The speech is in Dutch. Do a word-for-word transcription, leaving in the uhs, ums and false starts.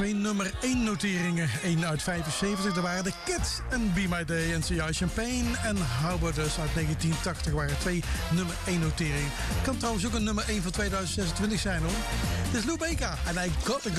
Twee nummer één noteringen. één uit vijfenzeventig. Dat waren de Kids en Be My Day en C I Champagne. En How About Us uit negentien tachtig waren twee nummer één noteringen. Kan trouwens ook een nummer één van tweeduizend zesentwintig zijn hoor. Dit is Lou Bega en I Gotta Go.